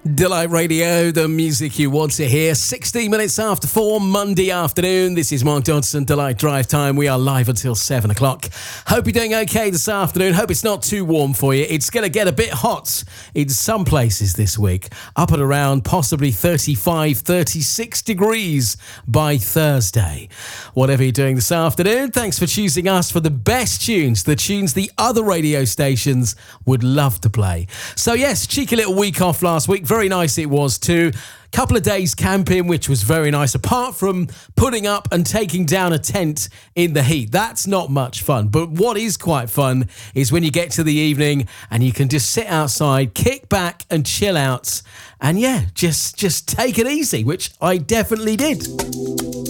Delight Radio, the music you want to hear. 16 minutes after 4, Monday afternoon. This is Mark Dodson, Delight Drive Time. We are live until 7 o'clock. Hope you're doing okay this afternoon. Hope it's not too warm for you. It's going to get a bit hot in some places this week. Up at around possibly 35, 36 degrees by Thursday. Whatever you're doing this afternoon, thanks for choosing us for the best tunes, the tunes the other radio stations would love to play. So yes, cheeky little week off last week. Very nice it was too. Couple of days camping, which was very nice. Apart from putting up and taking down a tent in the heat, that's not much fun. But what is quite fun is when you get to the evening and you can just sit outside, kick back and chill out. And yeah, just take it easy, which I definitely did.